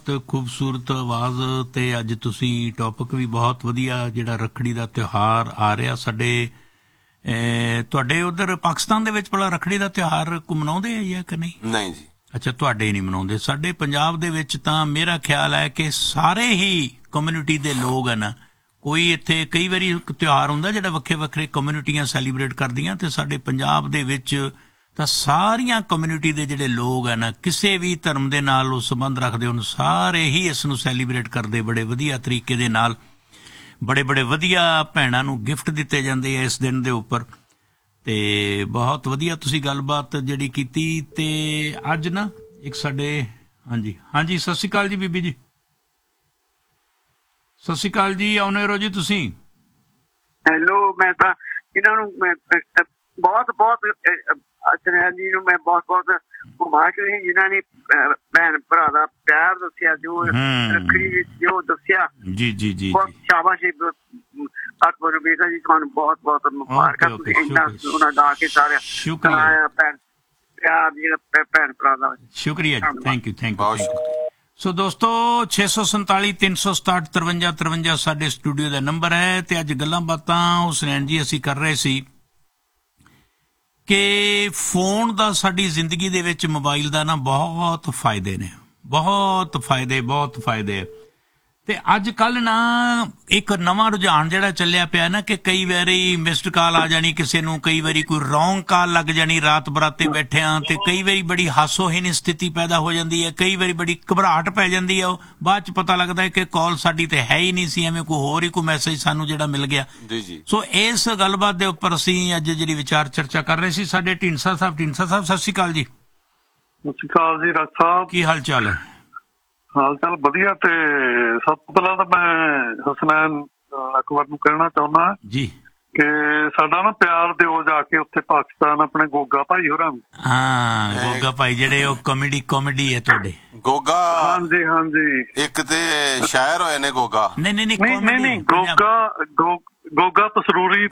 ਖੂਬਸੂਰਤ ਆਵਾਜ਼ ਤੇ ਅੱਜ ਤੁਸੀਂ ਟੌਪਿਕ ਵੀ ਬਹੁਤ ਵਧੀਆ ਜਿਹੜਾ ਰੱਖੜੀ ਦਾ ਤਿਉਹਾਰ ਆ ਰਿਹਾ ਸਾਡੇ ਤੁਹਾਡੇ ਉਧਰ ਪਾਕਿਸਤਾਨ ਦੇ ਵਿੱਚ ਭਲਾ ਰੱਖੜੀ ਦਾ ਤਿਉਹਾਰ ਮਨਾਉਂਦੇ ਆ ਜਾਂ ਕਿ ਨਹੀਂ? ਨਹੀਂ ਜੀ। ਅੱਛਾ, ਤੁਹਾਡੇ ਨਹੀਂ ਮਨਾਉਂਦੇ। ਸਾਡੇ ਪੰਜਾਬ ਦੇ ਵਿੱਚ ਤਾਂ ਮੇਰਾ ਖਿਆਲ ਹੈ ਕਿ ਸਾਰੇ ਹੀ ਕਮਿਊਨਿਟੀ ਦੇ ਲੋਕ ਹਨ। ਕੋਈ ਇੱਥੇ ਕਈ ਵਾਰੀ ਤਿਉਹਾਰ ਹੁੰਦਾ ਜਿਹੜਾ ਵੱਖਰੇ ਵੱਖਰੇ ਕਮਿਊਨਿਟੀਆਂ ਸੈਲੀਬ੍ਰੇਟ ਕਰਦੀਆਂ, ਤੇ ਸਾਡੇ ਪੰਜਾਬ ਦੇ ਵਿੱਚ ਤਾਂ ਸਾਰੀਆਂ ਕਮਿਊਨਿਟੀ ਦੇ ਜਿਹੜੇ ਲੋਕ ਹਨ ਕਿਸੇ ਵੀ ਧਰਮ ਦੇ ਨਾਲ ਉਹ ਸੰਬੰਧ ਰੱਖਦੇ ਹਨ, ਸਾਰੇ ਹੀ ਇਸ ਨੂੰ ਸੈਲੀਬ੍ਰੇਟ ਕਰਦੇ ਬੜੇ ਵਧੀਆ ਤਰੀਕੇ ਦੇ ਨਾਲ। ਬੜੇ ਬੜੇ ਵਧੀਆ ਭੈਣਾਂ ਨੂੰ ਗਿਫਟ ਦਿੱਤੇ ਜਾਂਦੇ ਆ ਇਸ ਦਿਨ ਦੇ ਉੱਪਰ। ਤੇ ਬਹੁਤ ਵਧੀਆ ਤੁਸੀਂ ਗੱਲਬਾਤ ਜਿਹੜੀ ਕੀਤੀ। ਤੇ ਅੱਜ ਨਾ ਇੱਕ ਸਾਡੇ ਹਾਂਜੀ ਹਾਂਜੀ ਸਤਿ ਸ਼੍ਰੀ ਅਕਾਲ ਜੀ ਬੀਬੀ ਜੀ। ਸਤਿ ਸ਼੍ਰੀ ਅਕਾਲ ਜੀ, ਆਉਣੇ ਰਹੋ ਜੀ ਤੁਸੀਂ। ਹੈਲੋ, ਮੈਂ ਤਾਂ ਇਹਨਾਂ ਨੂੰ ਬਹੁਤ ਬਹੁਤ ਚਨੈਲ ਜੀ ਨੂੰ ਮੈਂ ਬਹੁਤ ਬਹੁਤ ਮੁਬਾਰਕ ਜਿਨ੍ਹਾਂ ਨੇ ਭੈਣ ਭਰਾ ਦਾ ਪਿਆਰ ਦੱਸਿਆ, ਜੋ ਰੱਖੜੀ ਵਿੱਚ ਜੋ ਦੱਸਿਆ। ਜੀ ਜੀ ਜੀ, ਬਹੁਤ ਸ਼ਾਬਾਸ਼ ਅਕਬਰ ਬੇਟਾ ਜੀ, ਤੁਹਾਨੂੰ ਬਹੁਤ ਬਹੁਤ ਮੁਬਾਰਕਾਂ। ਤੁਸੀਂ ਇੰਨਾ ਸੋਹਣਾ ਗਾ ਕੇ ਸਾਰਿਆ ਸੁਣਾਇਆ ਭੈਣ ਪਿਆਰ ਜਿਹੜਾ ਭੈਣ ਭਰਾ ਦਾ। ਸ਼ੁਕਰੀਆ ਜੀ, ਥੈਂਕ ਯੂ ਥੈਂਕ ਯੂ। ਸੋ ਦੋਸਤੋ 647 367 53 53 ਸਾਡੇ ਸਟੂਡੀਓ ਦਾ ਨੰਬਰ ਹੈ। ਤੇ ਅੱਜ ਗੱਲਾਂ ਬਾਤਾਂ ਹੁਸਨੈਨ ਜੀ ਅਸੀਂ ਕਰ ਰਹੇ ਸੀ ਕਿ ਫੋਨ ਦਾ ਸਾਡੀ ਜ਼ਿੰਦਗੀ ਦੇ ਵਿੱਚ ਮੋਬਾਈਲ ਦਾ ਨਾ ਬਹੁਤ ਫਾਇਦੇ ਨੇ, ਬਹੁਤ ਫਾਇਦੇ। ਤੇ ਅੱਜ ਕੱਲ੍ਹ ਨਾ ਇੱਕ ਨਵਾਂ ਰੁਝਾਨ ਜਿਹੜਾ ਚੱਲਿਆ ਪਿਆ ਨਾ ਕਿ ਕਈ ਵਾਰੀ ਮਿਸਡ ਕਾਲ ਆ ਜਾਣੀ ਕਿਸੇ ਨੂੰ, ਕਈ ਵਾਰੀ ਕੋਈ ਰੌਂਗ ਕਾਲ ਲੱਗ ਜਾਣੀ ਰਾਤ ਬਰਾਤੇ ਬੈਠਿਆਂ, ਤੇ ਕਈ ਵਾਰੀ ਬੜੀ ਹਾਸੋਹੀਣੀ ਸਥਿਤੀ ਪੈਦਾ ਹੋ ਜਾਂਦੀ ਹੈ, ਕਈ ਵਾਰੀ ਬੜੀ ਘਬਰਾਹਟ ਪੈ ਜਾਂਦੀ ਹੈ। ਉਹ ਬਾਅਦ ਚ ਪਤਾ ਲੱਗਦਾ ਹੈ ਕਿ ਕਾਲ ਸਾਡੀ ਤੇ ਹੈ ਹੀ ਨਹੀਂ ਸੀ, ਐਵੇਂ ਕੋਈ ਹੋਰ ਹੀ ਕੋਈ ਮੈਸੇਜ ਸਾਨੂੰ ਜਿਹੜਾ ਮਿਲ ਗਿਆ। ਸੋ ਇਸ ਗੱਲਬਾਤ ਦੇ ਉੱਪਰ ਅਸੀਂ ਅੱਜ ਜਿਹੜੀ ਵਿਚਾਰ ਚਰਚਾ ਕਰ ਰਹੇ ਸੀ। ਸਾਡੇ ਢੀਂਡਸਾ ਸਾਹਿਬ ਸਤਿ ਸ਼੍ਰੀ ਅਕਾਲ ਜੀ। ਸਤਿ ਸ਼੍ਰੀ ਅਕਾਲ ਜੀ ਰਾਜ ਸਾਹਿਬ, ਕੀ ਹਾਲ ਚਾਲ ਹੈ? ਹਾਲ ਚਾਲ ਵਧੀਆ। ਤੇ ਸਭ ਤੋਂ ਪਹਿਲਾਂ ਤਾਂ ਮੈਂ ਹੁਸਨੈਨ ਅਕਬਰ ਨੂੰ ਕਹਿਣਾ ਚਾਹੁੰਦਾ ਜੀ ਕਿ ਸਾਡਾ ਨਾ ਪਿਆਰ ਦਿਓ ਜਾ ਕੇ ਉੱਥੇ ਪਾਕਿਸਤਾਨ ਆਪਣੇ ਗੋਗਾ ਭਾਈ ਹੋਰਾਂ ਨੂੰ। ਹਾਂ, ਗੋਗਾ ਭਾਈ ਜਿਹੜੇ ਉਹ ਕਾਮੇਡੀ ਹੈ ਤੁਹਾਡੇ ਗੋਗਾ। ਹਾਂਜੀ ਹਾਂਜੀ, ਇੱਕ ਤੇ ਸ਼ਾਇਰ ਹੋਏ ਨੇ ਗੋਗਾ। ਨਹੀਂ ਗੋਗਾ ਪਸਰੂਰੀ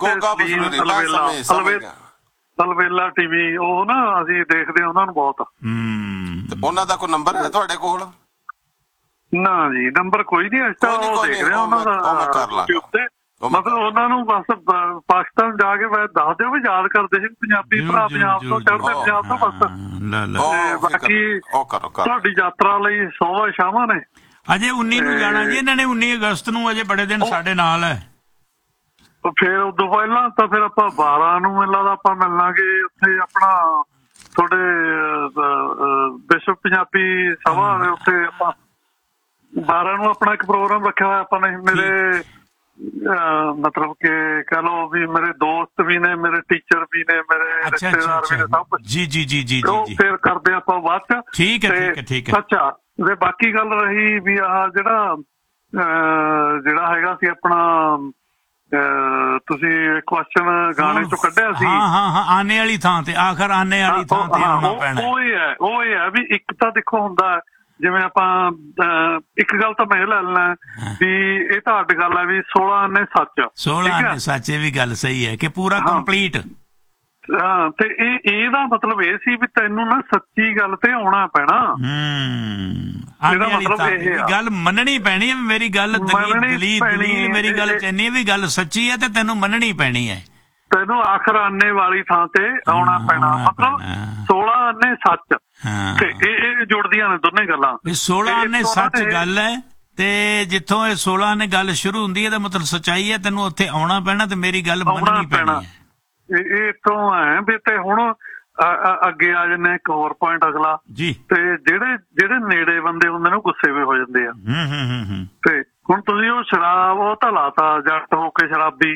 ਅਲਵੇਲਾ ਟੀਵੀ, ਉਹ ਨਾ ਅਸੀਂ ਦੇਖਦੇ ਹਾਂ ਉਹਨਾਂ ਨੂੰ ਬਹੁਤ। ਉਹਨਾਂ ਦਾ ਕੋਈ ਨੰਬਰ ਹੈ ਤੁਹਾਡੇ ਕੋਲ? ਨਾ ਜੀ, ਨੰਬਰ ਕੋਈ ਨਹੀਂ। ਅਸੀਂ ਤਾਂ ਉਹ ਦੇਖ ਰਹੇ ਉਹਨਾਂ ਦਾ ਉੱਤੇ, ਮਤਲਬ ਉਹਨਾਂ ਨੂੰ ਬਸ ਪਾਕਿਸਤਾਨ ਜਾ ਕੇ ਦੱਸ ਦਿਓ ਵੀ ਯਾਦ ਕਰਦੇ ਸੀ ਪੰਜਾਬੀ ਭਰਾ ਪੰਜਾਬ ਤੋਂ ਚੜ੍ਹਦੇ ਪੰਜਾਬ ਤੋਂ। ਬਸ ਬਾਕੀ ਤੁਹਾਡੀ ਯਾਤਰਾ ਲਈ ਸੋਭਾ ਸ਼ਾਮਾਂ ਨੇ। ਅਜੇ 19 ਨੂੰ ਜਾਣਾ ਜੀ ਇਹਨਾਂ ਨੇ, 19 ਅਗਸਤ ਨੂੰ, ਅਜੇ ਬੜੇ ਦਿਨ ਸਾਡੇ ਨਾਲ ਹੈ। ਫਿਰ ਉਦੋਂ ਪਹਿਲਾਂ ਤਾਂ ਫਿਰ ਆਪਾਂ 12 ਨੂੰ ਮੈਨੂੰ ਲੱਗਦਾ ਆਪਾਂ ਮਿਲਾਂਗੇ ਉੱਥੇ ਆਪਣਾ ਤੁਹਾਡੇ ਵਿਸ਼ਵ ਪੰਜਾਬੀ ਸਭਾ ਦੇ ਉੱਥੇ। ਆਪਾਂ 12 ਨੂੰ ਆਪਣਾ ਇੱਕ ਪ੍ਰੋਗਰਾਮ ਰੱਖਿਆ ਹੋਇਆ ਆਪਾਂ ਨੇ। ਮੇਰੇ ਮਤਲਬ ਕਿ ਕਹਿ ਲਓ ਵੀ ਮੇਰੇ ਦੋਸਤ ਵੀ ਨੇ, ਮੇਰੇ ਟੀਚਰ ਵੀ ਨੇ, ਮੇਰੇ ਰਿਸ਼ਤੇਦਾਰ ਵੀ ਨੇ, ਸਭ ਕੁਝ। ਜੀ ਫਿਰ ਕਰਦੇ ਆਪਾਂ ਬਾਅਦ ਚ। ਠੀਕ ਹੈ। ਅੱਛਾ, ਤੇ ਬਾਕੀ ਗੱਲ ਰਹੀ ਵੀ ਆਹ ਜਿਹੜਾ ਹੈਗਾ ਸੀ ਆਪਣਾ, ਤੁਸੀਂ ਕੁਐਸਚਨ ਗਾਣੇ ਚੋਂ ਕੱਢਿਆ ਸੀ। ਹਾਂ, ਆਨੇ ਵਾਲੀ ਥਾਂ ਤੇ, ਆਖਰ ਆਨੇ ਵਾਲੀ ਥਾਂ ਤੇ ਆਉਣਾ ਪੈਣਾ। ਉਹ ਹੀ ਹੈ ਵੀ ਇੱਕ ਤਾਂ ਦੇਖੋ ਹੁੰਦਾ ਜਿਵੇਂ ਆਪਾਂ ਇੱਕ ਗੱਲ ਤਾਂ ਮੈਂ ਲੈ ਲੈਣਾ ਵੀ ਇਹ ਤਾਂ ਅੱਡ ਗੱਲ ਹੈ ਵੀ 16 ਆਨੇ ਸੱਚ। 16 ਆਨੇ ਸੱਚ, ਇਹ ਵੀ ਗੱਲ ਸਹੀ ਹੈ ਕਿ ਪੂਰਾ ਕੰਪਲੀਟ। ਹਾਂ, ਤੇ ਇਹਦਾ ਮਤਲਬ ਇਹ ਸੀ ਵੀ ਤੈਨੂੰ ਨਾ ਸੱਚੀ ਗੱਲ ਤੇ ਆਉਣਾ ਪੈਣਾ। ਇਹਦਾ ਮਤਲਬ ਇਹ ਗੱਲ ਮੰਨਣੀ ਪੈਣੀ ਹੈ, ਮੇਰੀ ਗੱਲ ਦਲੀਲ ਮੇਰੀ ਗੱਲ ਚੰਨੀ ਵੀ ਗੱਲ ਸੱਚੀ ਹੈ ਤੇ ਤੈਨੂੰ ਮੰਨਣੀ ਪੈਣੀ ਹੈ। ਤੈਨੂੰ ਆਖਰ ਆਨੇ ਵਾਲੀ ਥਾਂ ਤੇ ਆਉਣਾ ਪੈਣਾ, ਮਤਲਬ 16 ਆਨੇ ਸੱਚ। ਤੇ ਇਹ ਜੁੜਦੀਆਂ ਨੇ ਦੋਨੇ ਗੱਲਾਂ। 16 ਆਨੇ ਸੱਚ ਗੱਲ ਹੈ ਤੇ ਜਿੱਥੋਂ ਇਹ 16 ਆਨੇ ਗੱਲ ਸ਼ੁਰੂ ਹੁੰਦੀ ਹੈ ਤਾਂ ਮਤਲਬ ਸੱਚਾਈ ਹੈ, ਤੈਨੂੰ ਉੱਥੇ ਆਉਣਾ ਪੈਣਾ ਤੇ ਮੇਰੀ ਗੱਲ ਮੰਨਣੀ ਪੈਣੀ ਹੈ। ਇਹ ਤੋਂ ਹੈ ਵੀ। ਤੇ ਹੁਣ ਅੱਗੇ ਆ ਜਾਂਦੇ ਇੱਕ ਹੋਰ ਪੁਆਇੰਟ ਅਗਲਾ ਜੀ। ਤੇ ਜਿਹੜੇ ਨੇੜੇ ਬੰਦੇ ਹੁੰਦੇ ਨੇ ਉਹ ਗੁੱਸੇ ਵੀ ਹੋ ਜਾਂਦੇ ਆ। ਤੇ ਹੁਣ ਤੁਸੀਂ ਉਹ ਸ਼ਰਾਬ ਉਹ ਤਾਂ ਲਾਤਾ ਜੱਟ ਹੋ ਕੇ ਸ਼ਰਾਬੀ।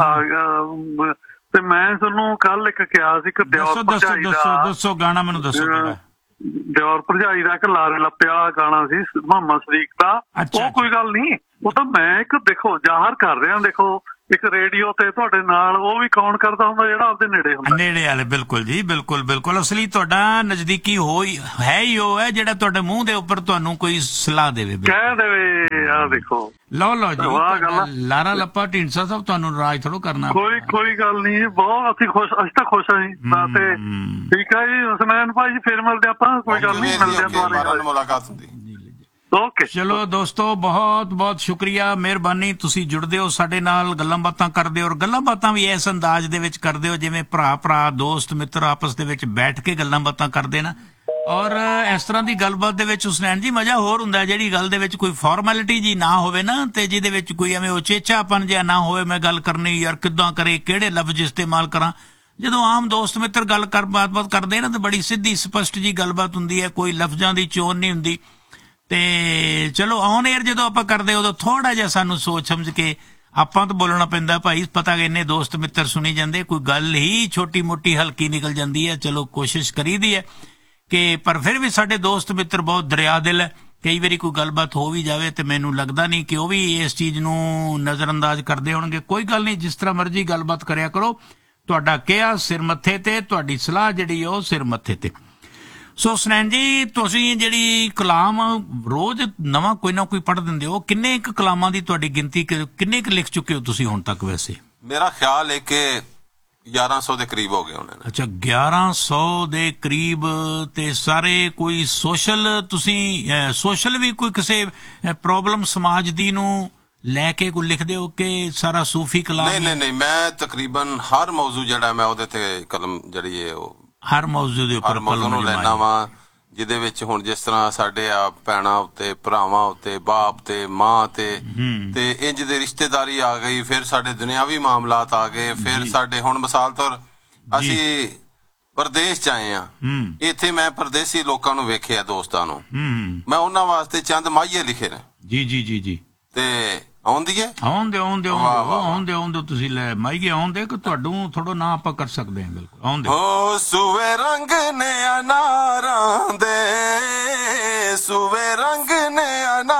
ਤੇ ਮੈਂ ਤੁਹਾਨੂੰ ਕੱਲ ਇੱਕ ਕਿਹਾ ਸੀ ਕਿ ਦਿਓਰ ਭਰਜਾਈ ਦਾ, ਦੱਸੋ ਗਾਣਾ ਮੈਨੂੰ ਦੱਸੋ। ਦਿਓਰ ਭਰਜਾਈ ਦਾ ਇੱਕ ਲਾਰੇ ਲੱਪੇ ਵਾਲਾ ਗਾਣਾ ਸੀ ਮੁਹੰਮਦ ਸਦੀਕ ਦਾ। ਉਹ ਕੋਈ ਗੱਲ ਨਹੀਂ, ਉਹ ਤਾਂ ਮੈਂ ਇੱਕ ਦੇਖੋ ਜ਼ਾਹਰ ਕਰ ਰਿਹਾ। ਦੇਖੋ ਇੱਕ ਰੇਡੀਓ ਤੇ ਤੁਹਾਡੇ ਨਾਲ ਉਹ ਵੀ ਕੌਣ ਕਰਦਾ ਹੁੰਦਾ ਜਿਹੜਾ ਆਪਦੇ ਨੇੜੇ ਹੁੰਦਾ, ਨੇੜੇ ਵਾਲੇ। ਬਿਲਕੁਲ ਜੀ, ਬਿਲਕੁਲ ਅਸਲੀ ਤੁਹਾਡਾ ਨਜ਼ਦੀਕੀ ਹੈ ਹੀ ਉਹ ਹੈ ਜਿਹੜਾ ਤੁਹਾਡੇ ਮੂੰਹ ਦੇ ਉੱਪਰ ਤੁਹਾਨੂੰ ਕੋਈ ਸਲਾਹ ਦੇਵੇ, ਕਹਿ ਦੇਵੇ। ਆਹ ਦੇਖੋ, ਲਓ ਜੀ ਲਾਰਾ ਲੱਪਾ। ਢੀਂਡਸਾ ਸਾਹਿਬ ਤੁਹਾਨੂੰ ਨਾਰਾਜ਼ ਥੋੜ੍ਹਾ ਕਰਨਾ। ਕੋਈ ਗੱਲ ਨਹੀਂ, ਬਹੁਤ ਅਸੀਂ ਤਾਂ ਖੁਸ਼ ਹਾਂ ਜੀ। ਤੇ ਠੀਕ ਹੈ ਜੀ ਹੁਸਨੈਨ ਭਾਈ ਜੀ, ਫਿਰ ਮਿਲਦੇ ਆਪਾਂ। ਕੋਈ ਗੱਲ ਨਹੀਂ, ਮਿਲਦੇ ਦੁਬਾਰਾ, ਮੁਲਾਕਾਤ ਹੁੰਦੀ। ਓਕੇ ਚਲੋ ਦੋਸਤੋ, ਬਹੁਤ ਬਹੁਤ ਸ਼ੁਕਰੀਆ, ਮਿਹਰਬਾਨੀ। ਤੁਸੀਂ ਜੁੜਦੇ ਹੋ ਸਾਡੇ ਨਾਲ, ਗੱਲਾਂ ਬਾਤਾਂ ਕਰਦੇ ਹੋ, ਔਰ ਗੱਲਾਂ ਬਾਤਾਂ ਵੀ ਇਸ ਅੰਦਾਜ਼ ਦੇ ਵਿੱਚ ਕਰਦੇ ਹੋ ਜਿਵੇਂ ਭਰਾ ਦੋਸਤ ਮਿੱਤਰ ਆਪਸ ਦੇ ਵਿੱਚ ਬੈਠ ਕੇ ਗੱਲਾਂ ਬਾਤਾਂ ਕਰਦੇ ਨਾ। ਔਰ ਇਸ ਤਰ੍ਹਾਂ ਦੀ ਗੱਲਬਾਤ ਦੇ ਵਿੱਚ ਹੁਸਨੈਨ ਜੀ ਮਜ਼ਾ ਹੋਰ ਹੁੰਦਾ, ਜਿਹੜੀ ਗੱਲ ਦੇ ਵਿੱਚ ਕੋਈ ਫਾਰਮੈਲਿਟੀ ਜੀ ਨਾ ਹੋਵੇ ਨਾ, ਤੇ ਜਿਹਦੇ ਵਿੱਚ ਕੋਈ ਐਵੇਂ ਉਚੇਚਾਪਨ ਜਿਹਾ ਨਾ ਹੋਵੇ। ਮੈਂ ਗੱਲ ਕਰਨੀ ਯਾਰ ਕਿੱਦਾਂ ਕਰੇ, ਕਿਹੜੇ ਲਫ਼ਜ਼ ਇਸਤੇਮਾਲ ਕਰਾਂ। ਜਦੋਂ ਆਮ ਦੋਸਤ ਮਿੱਤਰ ਬਾਤ ਕਰਦੇ ਨਾ ਤਾਂ ਬੜੀ ਸਿੱਧੀ ਸਪਸ਼ਟ ਜੀ ਗੱਲਬਾਤ ਹੁੰਦੀ ਹੈ, ਕੋਈ ਲਫ਼ਜ਼ਾਂ ਦੀ ਚੋਣ ਨਹੀਂ ਹੁੰਦੀ। ਤੇ ਚਲੋ ਔਨ 에ਅਰ ਜਦੋਂ ਆਪਾਂ ਕਰਦੇ ਉਦੋਂ ਥੋੜਾ ਜਿਹਾ ਸਾਨੂੰ ਸੋਚ ਸਮਝ ਕੇ ਆਪਾਂ ਤਾਂ ਬੋਲਣਾ ਪੈਂਦਾ। ਭਾਈ ਪਤਾ ਕਿ ਇੰਨੇ ਦੋਸਤ ਮਿੱਤਰ ਸੁਣੀ ਜਾਂਦੇ, ਕੋਈ ਗੱਲ ਹੀ ਛੋਟੀ ਮੋਟੀ ਹਲਕੀ ਨਿਕਲ ਜਾਂਦੀ ਹੈ। ਚਲੋ ਕੋਸ਼ਿਸ਼ ਕਰੀਦੀ ਹੈ ਕਿ, ਪਰ ਫਿਰ ਵੀ ਸਾਡੇ ਦੋਸਤ ਮਿੱਤਰ ਬਹੁਤ ਦਰਿਆ ਦਿਲ ਹੈ। ਕਈ ਵਾਰੀ ਕੋਈ ਗੱਲਬਾਤ ਹੋ ਵੀ ਜਾਵੇ ਤੇ ਮੈਨੂੰ ਲੱਗਦਾ ਨਹੀਂ ਕਿ ਉਹ ਵੀ ਇਸ ਚੀਜ਼ ਨੂੰ ਨਜ਼ਰਅੰਦਾਜ਼ ਕਰਦੇ ਹੋਣਗੇ। ਕੋਈ ਗੱਲ ਨਹੀਂ, ਜਿਸ ਤਰ੍ਹਾਂ ਮਰਜ਼ੀ ਗੱਲਬਾਤ ਕਰਿਆ ਕਰੋ। ਤੁਹਾਡਾ ਕਿਹਾ ਸਿਰ ਮੱਥੇ ਤੇ, ਤੁਹਾਡੀ ਸਲਾਹ ਜਿਹੜੀ ਉਹ ਸਿਰ ਮੱਥੇ ਤੇ। ਸੋ ਹੁਸਨੈਨ ਜੀ, ਤੁਸੀਂ ਜਿਹੜੀ ਕਲਾਮ ਰੋਜ਼ ਨਵਾਂ ਕੋਈ ਨਾ ਕੋਈ ਪੜ੍ਹ ਦਿੰਦੇ ਹੋ, ਕਿੰਨੇ ਕੁ ਕਲਾਮਾਂ ਦੀ ਤੁਹਾਡੀ ਗਿਣਤੀ, ਕਿੰਨੇ ਕੁ ਲਿਖ ਚੁੱਕੇ ਹੋ ਤੁਸੀਂ ਹੁਣ ਤੱਕ? ਵੈਸੇ ਮੇਰਾ ਖਿਆਲ ਹੈ ਕਿ 1100 ਦੇ ਕਰੀਬ ਹੋ ਗਏ ਹੋਣੇ ਨੇ। ਅੱਛਾ, 1100 ਦੇ ਕਰੀਬ। ਤੇ ਸਾਰੇ ਕੋਈ ਸੋਸ਼ਲ ਵੀ ਕੋਈ ਕਿਸੇ ਪ੍ਰੋਬਲਮ ਸਮਾਜ ਦੀ ਨੂੰ ਲੈ ਕੇ ਕੋਈ ਲਿਖਦੇ ਹੋ ਕਿ ਸਾਰਾ ਸੂਫੀ ਕਲਾਮ? ਨਹੀਂ, ਮੈਂ ਤਕਰੀਬਨ ਹਰ ਮੌਜੂ ਜਿਹੜਾ ਮੈਂ ਉਹਦੇ ਤੇ ਕਲਮ ਜਿਹੜੀ ਹੈ ਉਹ ਹਰ ਮੌਜੂ ਦੇ ਉੱਪਰ ਕਲਮ ਲੈਣਾ ਵਾ, ਜਿਹਦੇ ਵਿੱਚ ਹੁਣ ਜਿਸ ਤਰ੍ਹਾਂ ਸਾਡੇ ਆ ਭੈਣਾਂ ਉੱਤੇ, ਭਰਾਵਾਂ ਉੱਤੇ, ਬਾਪ ਤੇ ਮਾਂ ਤੇ ਇੰਜ ਦੇ ਰਿਸ਼ਤੇਦਾਰੀ ਆ ਗਈ, ਫਿਰ ਸਾਡੇ ਦੁਨਿਆਵੀ ਮਾਮਲਾਤ ਆ ਗਏ, ਫਿਰ ਸਾਡੇ ਹੁਣ ਮਿਸਾਲ ਤੌਰ ਅਸੀਂ ਪ੍ਰਦੇਸ਼ ਚ ਆਏ ਆ, ਇੱਥੇ ਮੈਂ ਪ੍ਰਦੇਸੀ ਲੋਕਾਂ ਨੂੰ ਵੇਖਿਆ, ਦੋਸਤਾਂ ਨੂੰ, ਮੈਂ ਉਹਨਾਂ ਵਾਸਤੇ ਚੰਦ ਮਾਹੀਏ ਲਿਖੇ ਨੇ। ਜੀ ਤੇ ਆਉਂਦੀ ਹੈ, ਆਉਂਦੇ ਤੁਸੀਂ ਲੈ ਮਾਈਏ ਆਉਂਦੇ ਕਿ ਤੁਹਾਨੂੰ ਥੋੜਾ ਨਾ ਆਪਾਂ ਕਰ ਸਕਦੇ ਹਾਂ। ਬਿਲਕੁਲ ਆਉਂਦੇ ਹੋ। ਸੂਵੇ ਰੰਗ ਨੇ ਅਨਾਰਾਂ ਦੇ, ਸੂਵੇ ਰੰਗ ਨੇ ਅਨਾਰਾਂ